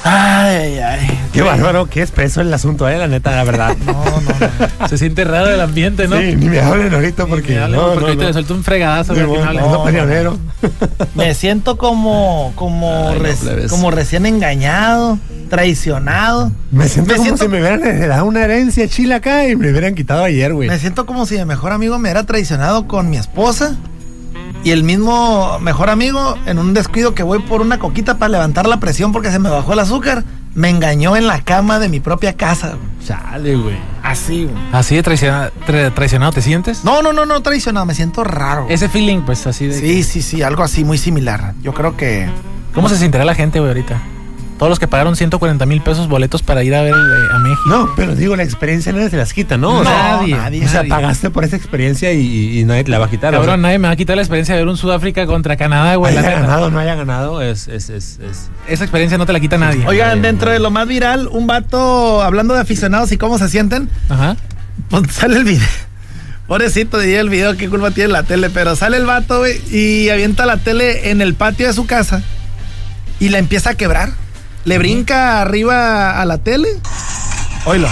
Ay. Qué bárbaro, qué espeso el asunto, la neta, la verdad. No. Se siente raro el ambiente, ¿no? Sí, ni me hablen ahorita porque... ahorita le suelto un fregadazo. Me siento como recién engañado, traicionado. Me siento como si me hubieran heredado una herencia chila acá y me hubieran quitado ayer, güey. Me siento como si mi mejor amigo me hubiera traicionado con mi esposa. Y el mismo mejor amigo, en un descuido que voy por una coquita para levantar la presión porque se me bajó el azúcar, me engañó en la cama de mi propia casa. Chale, güey. Así, güey. ¿Así de traicionado te sientes? No, traicionado, me siento raro. Ese feeling, pues, así de... Sí, algo así muy similar. Yo creo que... ¿Cómo se sentirá la gente, güey, ahorita? Todos los que pagaron 140 mil pesos boletos para ir a ver a México. No, pero digo, la experiencia nadie se las quita, ¿no? Nadie. O sea, pagaste por esa experiencia y nadie te la va a quitar. Cabrón, o sea, nadie me va a quitar la experiencia de ver un Sudáfrica contra Canadá, güey. No haya ganado, esa experiencia no te la quita nadie. Oigan, dentro de lo más viral, un vato hablando de aficionados y cómo se sienten. Ajá. Pues sale el video. Pobrecito, diría el video, qué culpa tiene la tele, pero sale el vato, güey, y avienta la tele en el patio de su casa y la empieza a quebrar. Le brinca arriba a la tele. Oílo.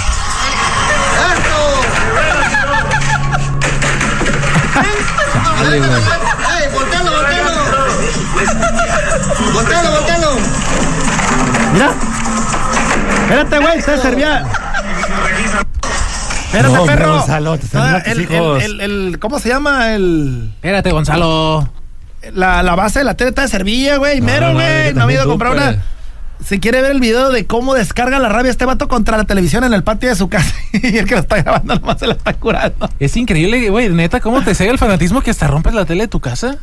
Dale, güey. ¡Voltealo! Mira. Espérate, güey, se servía. Espérate, no, perro. Gonzalo, te están ¿cómo se llama? Espérate, Gonzalo. La base de la tele está de servilla, güey. Mero, güey. No ha ido a comprar una. Si quiere ver el video de cómo descarga la rabia este vato contra la televisión en el patio de su casa y el que lo está grabando nomás se la está curando. Es increíble, güey, neta, ¿cómo te cega el fanatismo que hasta rompes la tele de tu casa?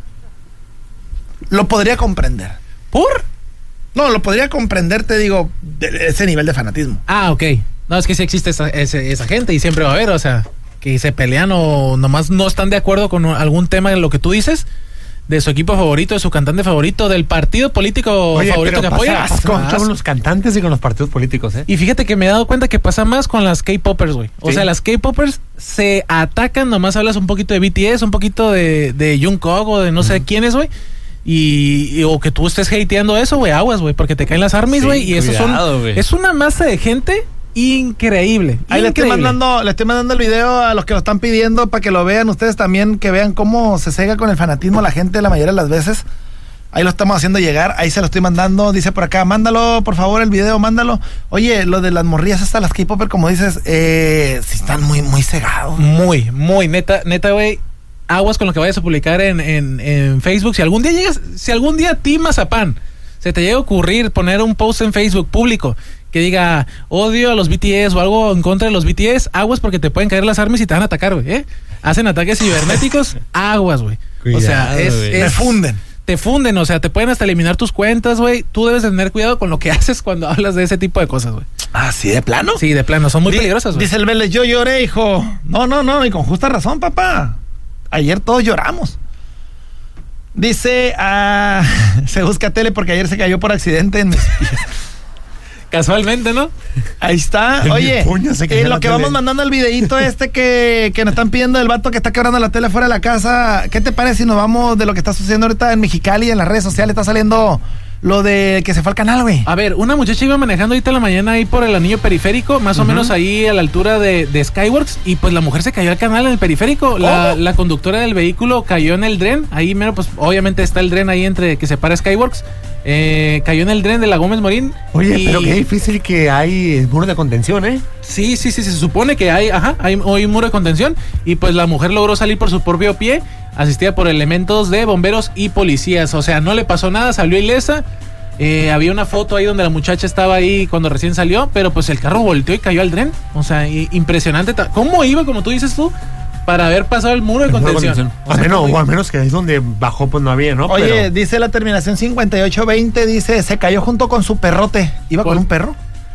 Lo podría comprender. ¿Por? No, lo podría comprender, te digo, de ese nivel de fanatismo. Ah, ok. No, es que sí existe esa gente y siempre va a haber, o sea, que se pelean o nomás no están de acuerdo con algún tema en lo que tú dices. De su equipo favorito, de su cantante favorito, del partido político favorito que apoya. Con los cantantes y con los partidos políticos, ¿eh? Y fíjate que me he dado cuenta que pasa más con las K-popers, güey. O sea, las K-popers se atacan, nomás hablas un poquito de BTS, un poquito de Jungkook o de no sé quiénes, güey. Y o que tú estés hateando eso, güey, aguas, güey, porque te caen las armies, güey. Y eso es una masa de gente increíble. Ahí le estoy mandando el video a los que lo están pidiendo para que lo vean ustedes también, que vean cómo se cega con el fanatismo la gente la mayoría de las veces. Ahí lo estamos haciendo llegar, ahí se lo estoy mandando, dice por acá, mándalo, por favor, el video, mándalo. Oye, lo de las morrillas hasta las K-popper, como dices, sí están muy, muy cegados. Muy, neta, güey, aguas con lo que vayas a publicar en Facebook. Si algún día a ti, Mazapán, se te llega a ocurrir poner un post en Facebook público que diga odio a los BTS o algo en contra de los BTS, aguas porque te pueden caer las armas y te van a atacar, güey, ¿eh? Hacen ataques cibernéticos, aguas, güey. O sea, te funden, o sea, te pueden hasta eliminar tus cuentas, güey. Tú debes tener cuidado con lo que haces cuando hablas de ese tipo de cosas, güey. ¿Ah, sí, de plano? Sí, de plano, son muy peligrosas, güey. Dice el Vélez, yo lloré, hijo. No, y con justa razón, papá. Ayer todos lloramos. Dice, se busca tele porque ayer se cayó por accidente en mis pies. Casualmente, ¿no? Ahí está. Oye, lo que vamos mandando el videíto que nos están pidiendo del vato que está quebrando la tele fuera de la casa. ¿Qué te parece si nos vamos de lo que está sucediendo ahorita en Mexicali, en las redes sociales? Está saliendo lo de que se fue al canal, güey. A ver, una muchacha iba manejando ahorita en la mañana ahí por el anillo periférico, más o menos ahí a la altura de Skyworks, y pues la mujer se cayó al canal en el periférico. La conductora del vehículo cayó en el dren. Ahí mero, pues obviamente está el dren ahí entre que separa Skyworks. Cayó en el dren de la Gómez Morín. Oye, pero qué difícil que hay muro de contención, ¿eh? Sí, se supone que hay un muro de contención, y pues la mujer logró salir por su propio pie, asistida por elementos de bomberos y policías. O sea, no le pasó nada, salió ilesa. Había una foto ahí donde la muchacha estaba ahí cuando recién salió, pero pues el carro volteó y cayó al dren. O sea, impresionante. ¿Cómo iba, como tú dices tú, para haber pasado el muro de contención? O al menos que ahí donde bajó pues no había, ¿no? Oye, dice la terminación 5820, dice, se cayó junto con su perrote. ¿Iba con un perro?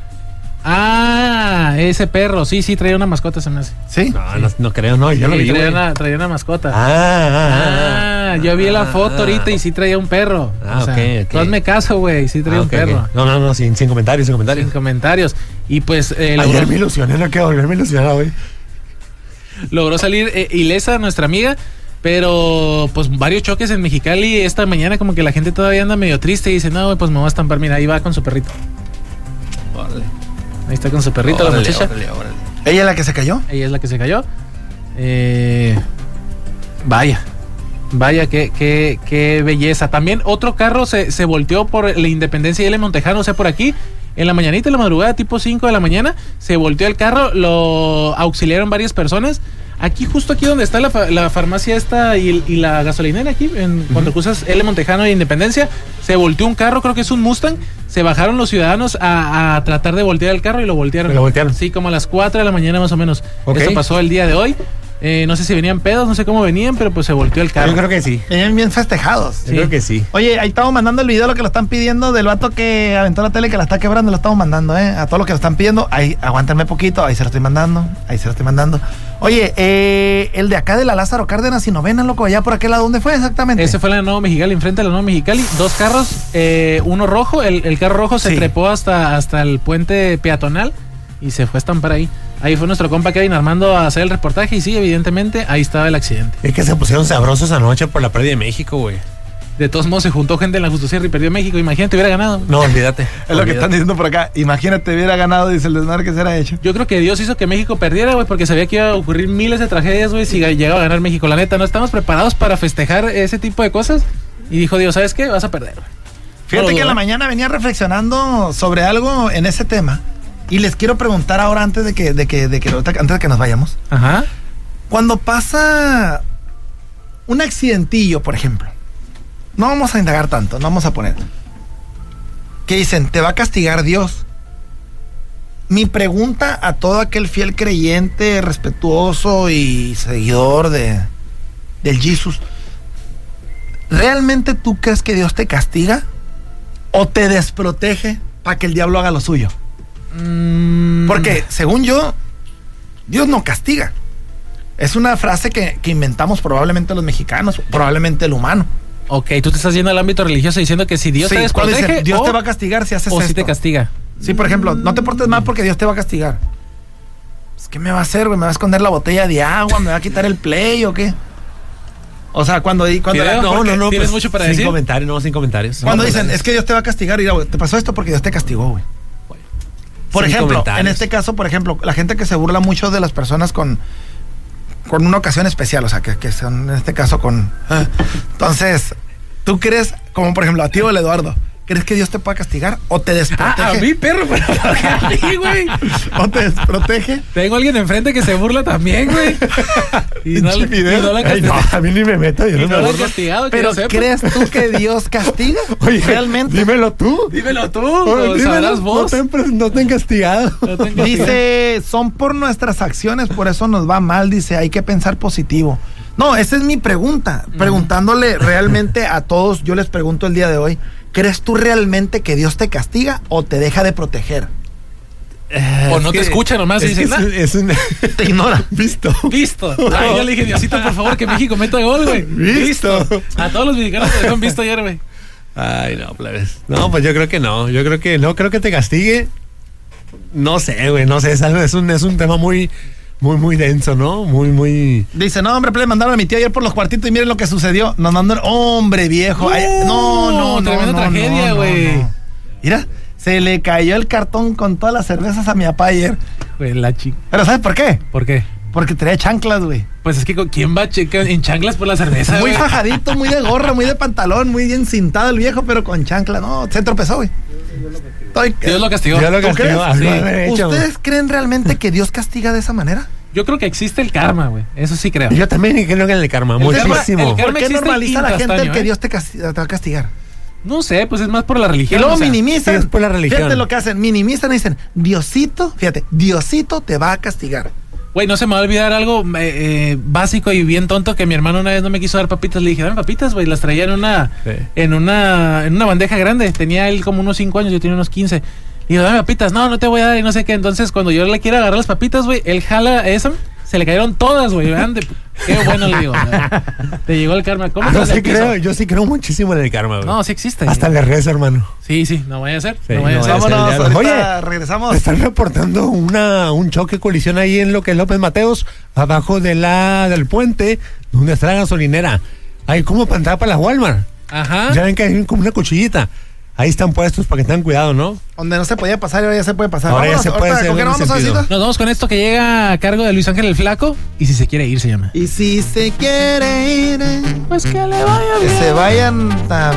Ah, ese perro, sí, traía una mascota, se me hace. ¿Sí? No creo, no, yo lo vi. Traía una mascota. Yo vi la foto ahorita y sí traía un perro. Ok. Tú hazme caso, güey, sí traía un perro. No, sin comentarios. Sin comentarios. Y pues... ayer me ilusioné, no quiero volverme ilusionado, güey. Logró salir ilesa nuestra amiga, pero pues varios choques en Mexicali esta mañana, como que la gente todavía anda medio triste y dice, no, güey, pues me voy a estampar, mira, ahí va con su perrito. Ahí está con su perrito, la muchacha. Órale. ¿Ella es la que se cayó? Ella es la que se cayó. Vaya, qué belleza. También otro carro se volteó por la Independencia y L. Montejano, o sea, por aquí. En la mañanita, en la madrugada, tipo 5 de la mañana, se volteó el carro, lo auxiliaron varias personas. Aquí, justo aquí donde está la farmacia esta y la gasolinera, aquí, cuando cruzas L. Montejano e Independencia, se volteó un carro, creo que es un Mustang. Se bajaron los ciudadanos a tratar de voltear el carro y lo voltearon. Sí, como a las 4 de la mañana más o menos. Okay. Eso pasó el día de hoy. No sé si venían pedos, no sé cómo venían, pero pues se volteó el carro. Yo creo que sí. Venían bien festejados. Sí. Yo creo que sí. Oye, ahí estamos mandando el video, lo que lo están pidiendo, del vato que aventó la tele que la está quebrando, lo estamos mandando, a todos los que lo están pidiendo. Ahí, aguántenme poquito, ahí se lo estoy mandando. Oye, el de acá de la Lázaro Cárdenas y Novena, loco, allá por aquel lado, ¿dónde fue exactamente? Ese fue en la Nueva Mexicali, enfrente de la Nueva Mexicali. 2 carros, uno rojo, el carro rojo se trepó hasta el puente peatonal y se fue a estampar ahí. Ahí fue nuestro compa Kevin Armando a hacer el reportaje y sí, evidentemente, ahí estaba el accidente. Es que se pusieron sabrosos anoche por la pérdida de México, güey. De todos modos, se juntó gente en la Justiciera y perdió México. Imagínate, hubiera ganado. No, olvídate. Es lo que están diciendo por acá. Imagínate, hubiera ganado, dice el desmadre que se era hecho. Yo creo que Dios hizo que México perdiera, güey, porque sabía que iba a ocurrir miles de tragedias, güey, si llegaba a ganar México. La neta, no estamos preparados para festejar ese tipo de cosas. Y dijo Dios, ¿sabes qué? Vas a perder, güey. Fíjate que en la mañana venía reflexionando sobre algo en ese tema. Y les quiero preguntar ahora antes de que nos vayamos. Ajá. Cuando pasa un accidentillo, por ejemplo, no vamos a indagar tanto, no vamos a poner. Que dicen, te va a castigar Dios. Mi pregunta a todo aquel fiel creyente, respetuoso y seguidor del Jesús, ¿realmente tú crees que Dios te castiga o te desprotege para que el diablo haga lo suyo? Porque, según yo, Dios no castiga. Es una frase que inventamos probablemente los mexicanos, probablemente el humano. Ok, tú te estás yendo al ámbito religioso diciendo que si Dios te desprotege, dicen, Dios te va a castigar si haces esto. O si te castiga. Sí, por ejemplo, no te portes mal porque Dios te va a castigar. Pues, ¿qué me va a hacer, güey? ¿Me va a esconder la botella de agua? ¿Me va a quitar el play o qué? O sea, cuando ¿Tienes pues, mucho para sin decir? Sin comentarios. Cuando dicen, es que Dios te va a castigar, y te pasó esto porque Dios te castigó, güey. Por ejemplo, en este caso, la gente que se burla mucho de las personas con una ocasión especial, o sea, que son en este caso con... Entonces, ¿tú crees, como por ejemplo a ti o el Eduardo, crees que Dios te puede castigar o te desprotege? A mí, perro, pero a mí, güey. ¿O te desprotege? Tengo a alguien enfrente que se burla también, güey. Y no a mí ni me meto, yo no me burlo. Castigado, pero ¿crees tú que Dios castiga? Oye, realmente. Dímelo tú. Sabrás vos. No te han castigado. Dice, son por nuestras acciones, por eso nos va mal. Dice, hay que pensar positivo. No, esa es mi pregunta. Preguntándole realmente a todos, yo les pregunto el día de hoy, ¿crees tú realmente que Dios te castiga o te deja de proteger? O no te escucha nomás y dice, te ignora. Visto. Ay, yo le dije, Diosito, por favor, que México meta gol, güey. Visto. A todos los mexicanos te dejaron visto ayer, güey. Ay, no, plebes. No, pues yo creo que no. Yo creo que no. Creo que te castigue. No sé, güey. No sé. Es un tema muy denso, ¿no? Muy. Dice, no, hombre, plebe, mandaron a mi tío ayer por los cuartitos y miren lo que sucedió. Nos mandaron, hombre, viejo. No. Tremenda tragedia, güey. No. Mira. Se le cayó el cartón con todas las cervezas a mi papá ayer. Güey, la chica. ¿Pero sabes por qué? ¿Por qué? Porque traía chanclas, güey. Pues es que ¿quién va en chanclas por la cerveza, muy güey? Fajadito, muy de gorra, muy de pantalón, muy bien cintado el viejo, pero con chancla. No, se tropezó, güey. Dios lo castigó. Sí. ¿Ustedes creen realmente que Dios castiga de esa manera? Yo creo que existe el karma, güey. Eso sí creo. Yo también creo que en el karma. Muchísimo. ¿Por qué normaliza a la gente el que Dios te va a castigar? No sé, pues es más por la religión. Y luego minimizan. Es por la religión. Fíjate lo que hacen. Minimizan y dicen, Diosito te va a castigar. Güey, no se me va a olvidar algo básico y bien tonto que mi hermano una vez no me quiso dar papitas. Le dije, dame papitas, güey. Las traía en una bandeja grande. Tenía él como unos 5 años, yo tenía unos 15. Y digo, dame papitas. No te voy a dar y no sé qué. Entonces, cuando yo le quiero agarrar las papitas, güey, él jala esa. Se le cayeron todas, güey. Qué bueno le digo. Te llegó el karma. ¿Cómo yo sí creo muchísimo en el karma, güey. No, sí existe. Hasta le rezo, hermano. Sí, no vaya a ser. Sí, no vaya a ser. Vámonos, ahorita Oye, regresamos. Están reportando un choque, colisión ahí en lo que es López Mateos, abajo del puente, donde está la gasolinera. Ahí como para entrar para la Walmart. Ajá. Ya ven que hay como una cuchillita. ahí están puestos para que tengan cuidado, ¿no? Donde no se podía pasar y ahora ya se puede pasar. Ahora ya se puede hacer ¿Con qué en nos ese vamos a sentido. decir? Nos vamos con esto que llega a cargo de Luis Ángel el Flaco. Y si se quiere ir, se llama. Y si se quiere ir, Pues que le vaya que bien. se vayan